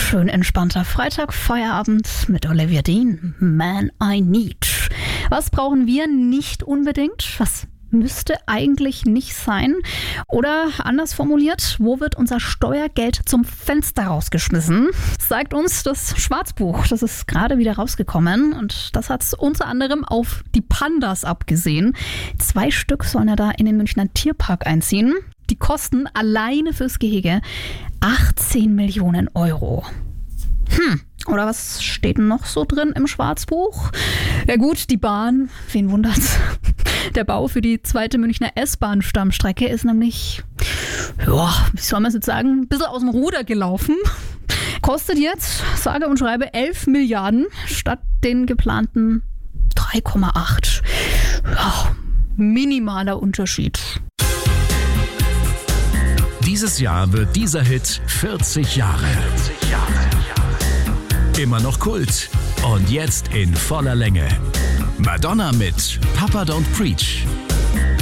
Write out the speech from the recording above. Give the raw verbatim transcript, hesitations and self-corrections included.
schön entspannter Freitag, Feierabend mit Olivia Dean. Man I Need. Was brauchen wir nicht unbedingt? Was müsste eigentlich nicht sein? Oder anders formuliert, wo wird unser Steuergeld zum Fenster rausgeschmissen? Das sagt uns das Schwarzbuch. Das ist gerade wieder rausgekommen und das hat unter anderem auf die Pandas abgesehen. Zwei Stück sollen ja da in den Münchner Tierpark einziehen. Die kosten alleine fürs Gehege achtzehn Millionen Euro. Hm, oder was steht denn noch so drin im Schwarzbuch? Ja gut, die Bahn, wen wundert's? Der Bau für die zweite Münchner S-Bahn-Stammstrecke ist nämlich, ja, wie soll man es jetzt sagen, ein bisschen aus dem Ruder gelaufen. Kostet jetzt, sage und schreibe, elf Milliarden statt den geplanten drei Komma acht. Ja, minimaler Unterschied. Dieses Jahr wird dieser Hit vierzig Jahre. Immer noch Kult und jetzt in voller Länge. Madonna mit Papa Don't Preach.